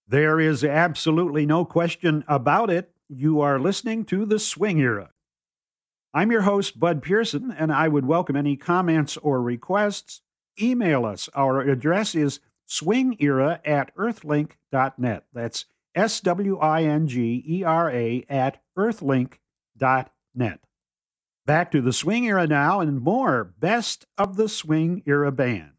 There is absolutely no question about it. You are listening to The Swing Era. I'm your host, Bud Pearson, and I would welcome any comments or requests. Email us. Our address is swingera@earthlink.net. That's SWINGERA@earthlink.net. Back to the Swing Era now and more Best of the Swing Era Band.